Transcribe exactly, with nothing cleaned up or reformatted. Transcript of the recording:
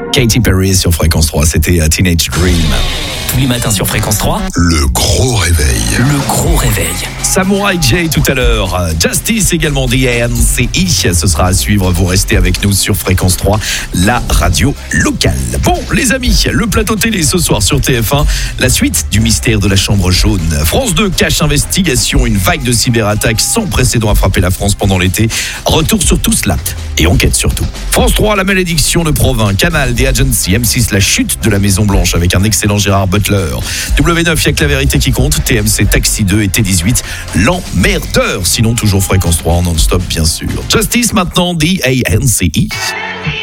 Katy Perry sur Fréquence trois, c'était Teenage Dream. Tous les matins sur Fréquence trois, le gros réveil. Le gros réveil. Samurai J tout à l'heure. Justice également, D A N C I. Ce sera à suivre. Vous restez avec nous sur Fréquence trois, la radio locale. Bon, les amis, le plateau télé ce soir sur T F un. La suite du mystère de la chambre jaune. France deux cache investigation. Une vague de cyberattaques sans précédent a frappé la France pendant l'été. Retour sur tout cela. Et enquête surtout. France trois, la malédiction de Provins. Canal, The Agency. M six, la chute de la Maison Blanche avec un excellent Gérard Butler. W neuf, il n'y a que la vérité qui compte. T M C, Taxi deux et T dix-huit, l'emmerdeur. Sinon, toujours Fréquence trois en non-stop, bien sûr. Justice maintenant, D A N C I.